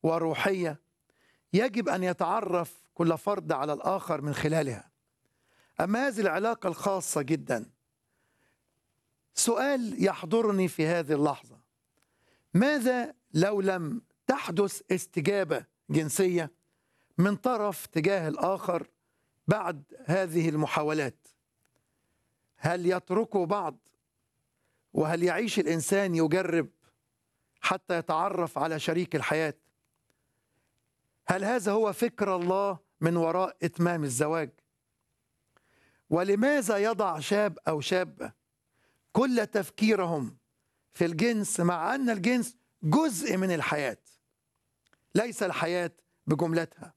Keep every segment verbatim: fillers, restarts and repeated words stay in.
وروحية يجب أن يتعرف كل فرد على الآخر من خلالها. أما هذه العلاقة الخاصة جدا، سؤال يحضرني في هذه اللحظة: ماذا لو لم تحدث استجابة جنسية من طرف تجاه الآخر بعد هذه المحاولات؟ هل يتركوا بعض؟ وهل يعيش الإنسان يجرب حتى يتعرف على شريك الحياة؟ هل هذا هو فكر الله من وراء إتمام الزواج؟ ولماذا يضع شاب أو شابة كل تفكيرهم في الجنس، مع أن الجنس جزء من الحياة ليس الحياة بجملتها؟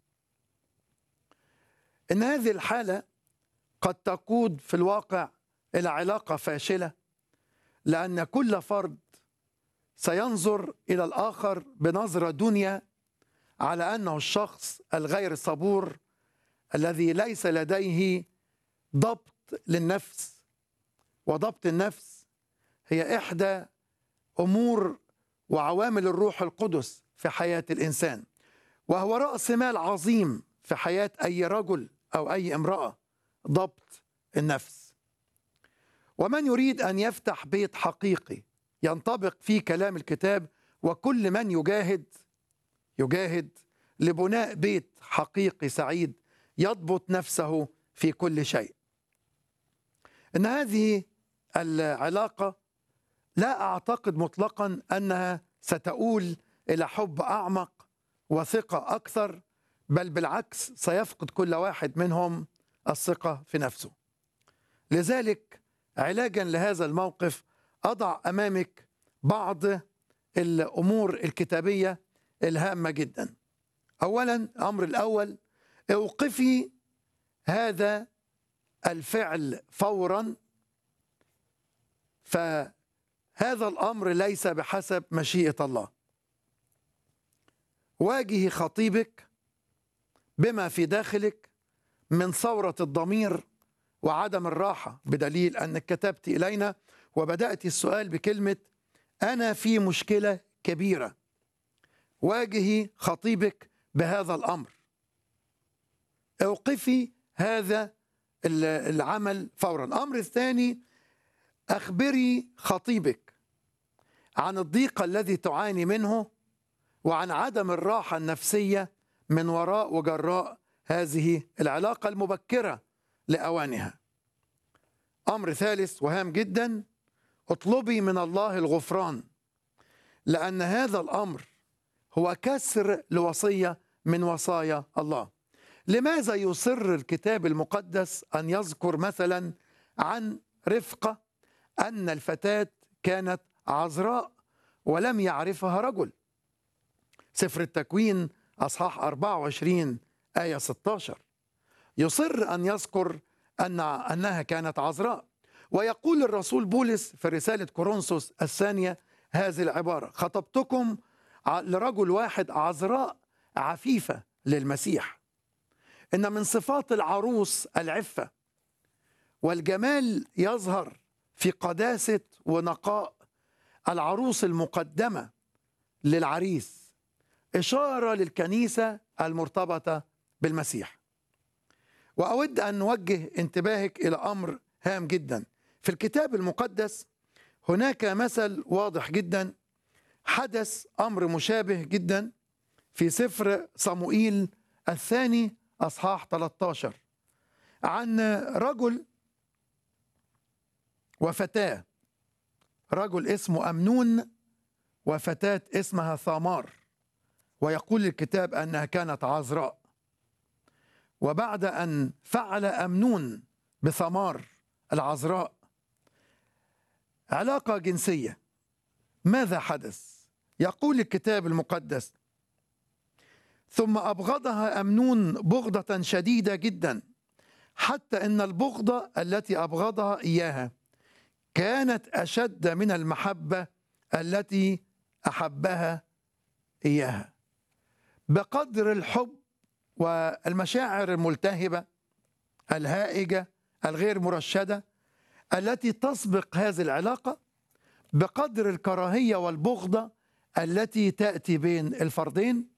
إن هذه الحالة قد تقود في الواقع إلى علاقة فاشلة، لأن كل فرد سينظر إلى الآخر بنظرة دنيا على أنه الشخص الغير صبور الذي ليس لديه ضبط للنفس، وضبط النفس هي إحدى أمور وعوامل الروح القدس في حياة الإنسان، وهو رأس مال عظيم في حياة أي رجل أو أي امرأة، ضبط النفس. ومن يريد أن يفتح بيت حقيقي ينطبق فيه كلام الكتاب، وكل من يجاهد يجاهد لبناء بيت حقيقي سعيد يضبط نفسه في كل شيء. إن هذه العلاقة لا أعتقد مطلقا أنها ستؤول إلى حب أعمق وثقة أكثر، بل بالعكس سيفقد كل واحد منهم الثقة في نفسه. لذلك علاجا لهذا الموقف أضع أمامك بعض الأمور الكتابية الهامة جدا. أولا، الأمر الأول: اوقفي هذا الفعل فورا، فهذا الأمر ليس بحسب مشيئة الله. واجهي خطيبك بما في داخلك من ثورة الضمير وعدم الراحة، بدليل أنك كتبت إلينا وبدأت السؤال بكلمة أنا في مشكلة كبيرة. واجهي خطيبك بهذا الأمر، اوقفي هذا العمل فورا. الأمر الثاني: أخبري خطيبك عن الضيق الذي تعاني منه وعن عدم الراحة النفسية من وراء وجراء هذه العلاقة المبكرة لأوانها. أمر ثالث وهام جدا: اطلبي من الله الغفران، لأن هذا الأمر هو كسر لوصية من وصايا الله. لماذا يصر الكتاب المقدس أن يذكر مثلا عن رفقة أن الفتاة كانت عذراء ولم يعرفها رجل؟ سفر التكوين أصحاح أربعة وعشرين آية ستة عشر يصر أن يذكر أن أنها كانت عذراء. ويقول الرسول بولس في رسالة كورنثوس الثانية هذه العبارة: خطبتكم لرجل واحد عذراء عفيفة للمسيح. إن من صفات العروس العفة، والجمال يظهر في قداسة ونقاء العروس المقدمة للعريس، إشارة للكنيسة المرتبطة بالمسيح. وأود أن نوجه انتباهك إلى أمر هام جدا. في الكتاب المقدس هناك مثل واضح جدا، حدث أمر مشابه جدا في سفر صموئيل الثاني أصحاح ثلاثة عشر عن رجل وفتاة، رجل اسمه أمنون وفتاة اسمها ثامار. ويقول الكتاب أنها كانت عذراء. وبعد أن فعل أمنون بثمار العذراء علاقة جنسية، ماذا حدث؟ يقول الكتاب المقدس: ثم أبغضها أمنون بغضة شديدة جدا، حتى إن البغضة التي أبغضها إياها كانت أشد من المحبة التي أحبها إياها. بقدر الحب والمشاعر الملتهبة الهائجة الغير مرشدة التي تسبق هذه العلاقة، بقدر الكراهية والبغضة التي تأتي بين الفردين،